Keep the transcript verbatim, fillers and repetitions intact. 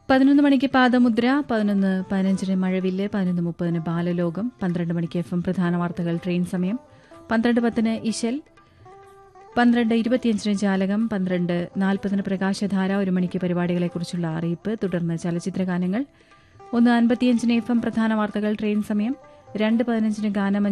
പതിനൊന്ന് മണിക്ക് പാദമുദ്ര, പതിനൊന്ന് പതിനഞ്ചിന് മഴവില്ല്, പതിനൊന്ന് മുപ്പതിന് ബാലലോകം, പന്ത്രണ്ട് മണിക്ക് എഫ് എം പ്രധാന വാർത്തകൾ ട്രെയിൻ സമയം, പന്ത്രണ്ട് പത്തിന് ഇശൽ, പന്ത്രണ്ട് ഇരുപത്തിയഞ്ചിന് ജാലകം, പന്ത്രണ്ട് നാൽപ്പതിന് പ്രകാശധാര, ഒരു മണിക്ക് പരിപാടികളെക്കുറിച്ചുള്ള അറിയിപ്പ്, തുടർന്ന് ചലച്ചിത്രഗാനങ്ങൾ, ഒന്ന് അൻപത്തിയഞ്ചിന് എഫ് എം പ്രധാന വാർത്തകൾ ട്രെയിൻ സമയം, രണ്ട് പതിനഞ്ചിന് ഗാനം